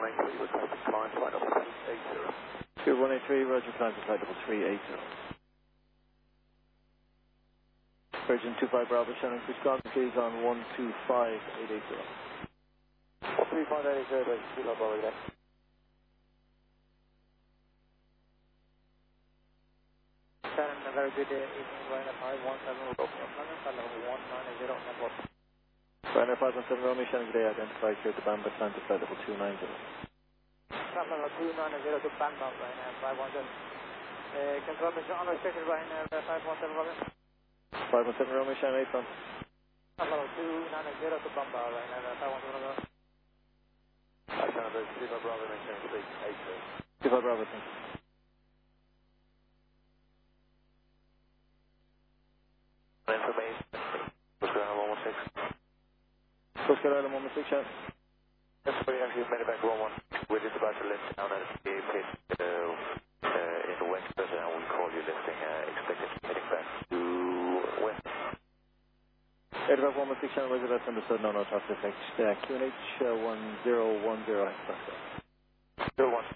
183, requesting climb, flight level 380. Pier 183, roger, climb to flight level 380. Virgin 25 Bravo, Shannon, please ground please on 125880. 13580, Virgin 25 Bravo again. Shannon, a very good evening, Ryanair 517, London, flight level 190, network. Ryanair 517 Romeo, Shannon, good day, identified here at the Bamba, climb to flight level 290. Flight level 290 to Bamba, Ryanair 517. Confirmation unrestricted, Ryanair 517, Robin. 517 Romeo, Shannon, 8 on. Flight level 290 to Bamba, Ryanair 517, Robin. Shannon, Virgin 25 Bravo, maintain 380. 25 Bravo, thank you. Information. What's going on, 116? Coast Guard Island 116, Shannon. Yes, we actually made it back to 11. We're just about to lift down at the pit in the west, but we'll call you lifting, expected heading back to west. Aircraft 116, Shannon, roger, that's understood, no traffic effect. QNH 1010, Pascal. 01.